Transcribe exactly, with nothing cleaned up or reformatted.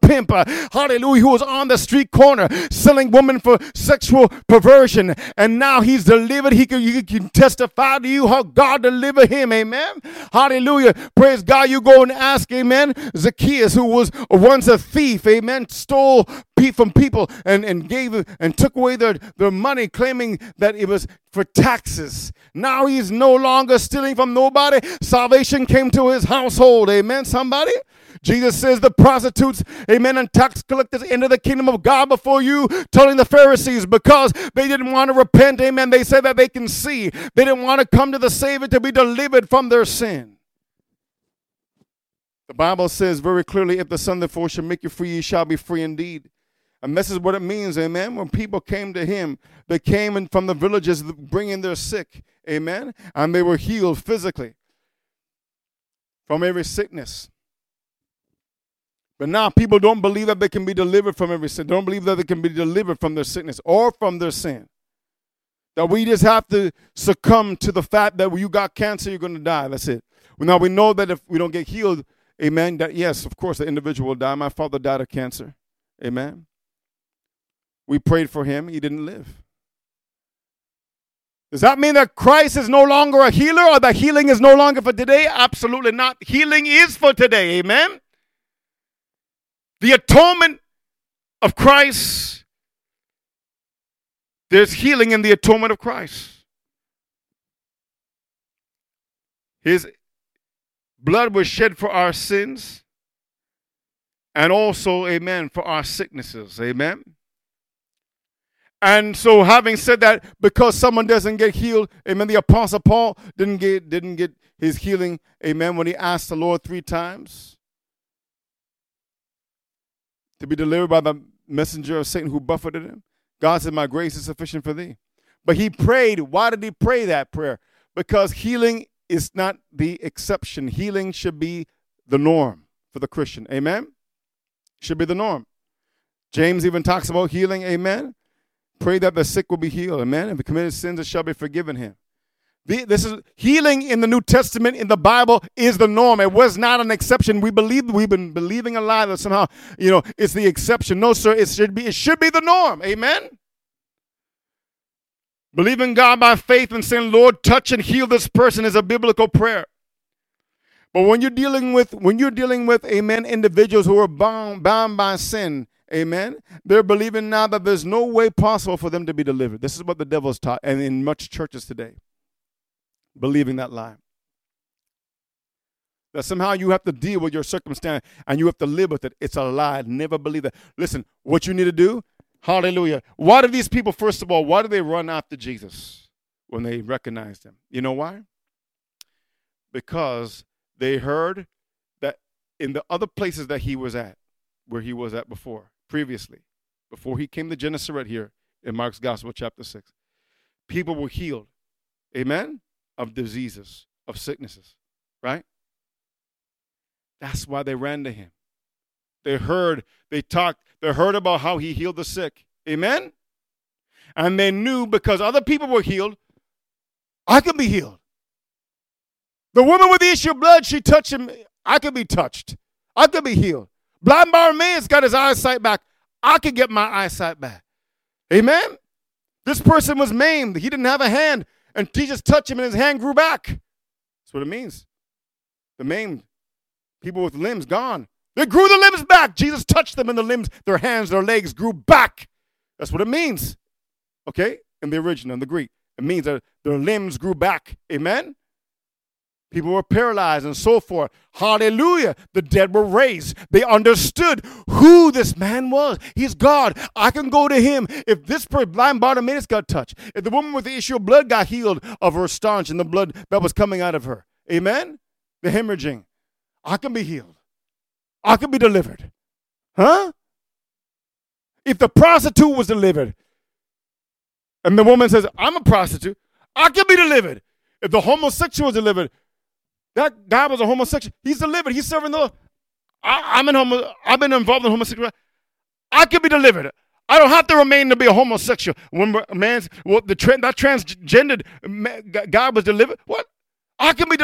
pimp, uh, hallelujah, who was on the street corner selling women for sexual perversion. And now he's delivered. He can, he can testify to you how God delivered him. Amen. Hallelujah. Praise God. You go and ask, amen, Zacchaeus, who was once a thief, amen, stole from people and, and gave and took away their, their money, claiming that it was for taxes. Now he's no longer stealing from nobody. Salvation came to his household. Amen, somebody? Jesus says the prostitutes, amen, and tax collectors enter the kingdom of God before you, telling the Pharisees because they didn't want to repent, amen. They said that they can see. They didn't want to come to the Savior to be delivered from their sin. The Bible says very clearly, if the Son therefore shall make you free, you shall be free indeed. And this is what it means, amen. When people came to him, they came in from the villages bringing their sick, amen. And they were healed physically from every sickness. But now people don't believe that they can be delivered from every sin. They don't believe that they can be delivered from their sickness or from their sin. That we just have to succumb to the fact that when you got cancer, you're going to die. That's it. Well, now we know that if we don't get healed, amen, that yes, of course, the individual will die. My father died of cancer. Amen. We prayed for him. He didn't live. Does that mean that Christ is no longer a healer or that healing is no longer for today? Absolutely not. Healing is for today. Amen. The atonement of Christ, there's healing in the atonement of Christ. His blood was shed for our sins and also, amen, for our sicknesses. Amen. And so having said that, because someone doesn't get healed, amen, the Apostle Paul didn't get, didn't get his healing, amen, when he asked the Lord three times to be delivered by the messenger of Satan who buffeted him. God said, my grace is sufficient for thee. But he prayed. Why did he pray that prayer? Because healing is not the exception. Healing should be the norm for the Christian. Amen? Should be the norm. James even talks about healing. Amen? Pray that the sick will be healed. Amen? If he committed sins, it shall be forgiven him. The, this is healing in the New Testament, in the Bible, is the norm. It was not an exception. We believe we've been believing a lie that somehow, you know, it's the exception. No, sir, it should be, it should be the norm. Amen? Believing God by faith and saying, Lord, touch and heal this person is a biblical prayer. But when you're dealing with, when you're dealing with, amen, individuals who are bound, bound by sin, amen, they're believing now that there's no way possible for them to be delivered. This is what the devil's taught, and in much churches today, believing that lie. That somehow you have to deal with your circumstance and you have to live with it. It's a lie. Never believe that. Listen, what you need to do, hallelujah. Why do these people, first of all, why do they run after Jesus when they recognize him? You know why? Because they heard that in the other places that he was at, where he was at before, previously, before he came to Gennesaret here in Mark's Gospel, chapter six, people were healed, amen, of diseases, of sicknesses, right? That's why they ran to him. They heard, they talked, they heard about how he healed the sick, amen? And they knew because other people were healed, I can be healed. The woman with the issue of blood, she touched him, I could be touched. I could be healed. Blind Bartimaeus got his eyesight back. I could get my eyesight back. Amen? This person was maimed. He didn't have a hand. And Jesus touched him and his hand grew back. That's what it means. The maimed. People with limbs gone. They grew the limbs back. Jesus touched them and the limbs, their hands, their legs grew back. That's what it means. Okay? In the original, in the Greek. It means that their limbs grew back. Amen? People were paralyzed and so forth. Hallelujah. The dead were raised. They understood who this man was. He's God. I can go to him. If this blind Bartimaeus got touched, if the woman with the issue of blood got healed of her staunch and the blood that was coming out of her, amen? The hemorrhaging, I can be healed. I can be delivered. Huh? If the prostitute was delivered, and the woman says, I'm a prostitute, I can be delivered. If the homosexual was delivered, that guy was a homosexual. He's delivered. He's serving the Lord. I, I'm in homo, I've been involved in homosexuality. I can be delivered. I don't have to remain to be a homosexual. When a man's, well, the, that transgendered guy was delivered, what? I can be delivered.